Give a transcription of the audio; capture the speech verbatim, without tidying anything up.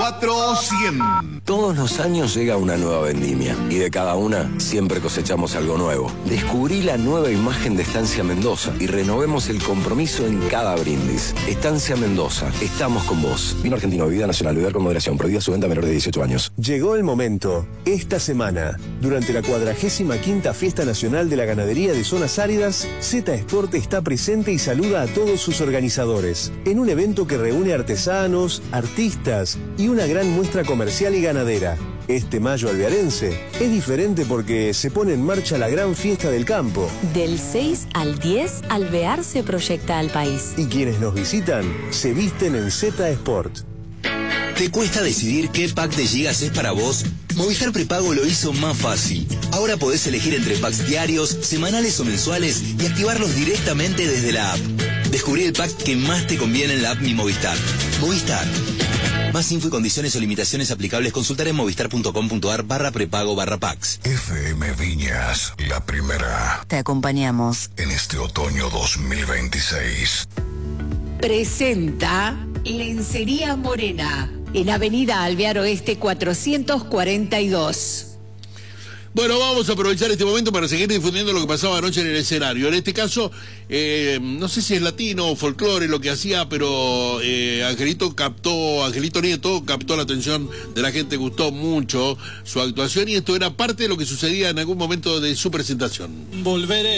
cuatro cien. Todos los años llega una nueva vendimia y de cada una siempre cosechamos algo nuevo. Descubrí la nueva imagen de Estancia Mendoza y renovemos el compromiso en cada brindis. Estancia Mendoza, estamos con vos. Vino argentino, bebida nacional, beber con moderación, prohibida su venta a menor de dieciocho años. Llegó el momento. Esta semana, durante la cuadragésima quinta Fiesta Nacional de la Ganadería de Zonas Áridas, Z Sport está presente y saluda a todos sus organizadores en un evento que reúne artesanos, artistas y una gran muestra comercial y ganadera. Este mayo alvearense es diferente porque se pone en marcha la gran fiesta del campo. Del seis al diez, Alvear se proyecta al país. Y quienes nos visitan se visten en Z Sport. ¿Te cuesta decidir qué pack de gigas es para vos? Movistar Prepago lo hizo más fácil. Ahora podés elegir entre packs diarios, semanales o mensuales y activarlos directamente desde la app. Descubrí el pack que más te conviene en la app Mi Movistar. Movistar. Más info y condiciones o limitaciones aplicables consultar en movistar.com.ar barra prepago barra packs. F M Viñas, la primera. Te acompañamos En este otoño dos mil veintiséis. Presenta Lencería Morena, en Avenida Alvear Oeste cuatrocientos cuarenta y dos. Bueno, vamos a aprovechar este momento para seguir difundiendo lo que pasaba anoche en el escenario. En este caso, eh, no sé si es latino o folclore lo que hacía, pero eh, Angelito captó, Angelito Nieto captó la atención de la gente, gustó mucho su actuación y esto era parte de lo que sucedía en algún momento de su presentación. Volveré.